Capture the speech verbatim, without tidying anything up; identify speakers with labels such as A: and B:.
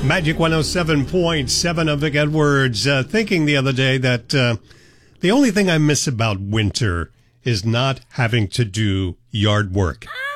A: Magic one oh seven point seven of Vic Edwards, uh, thinking the other day that uh, the only thing I miss about winter is not having to do yard work.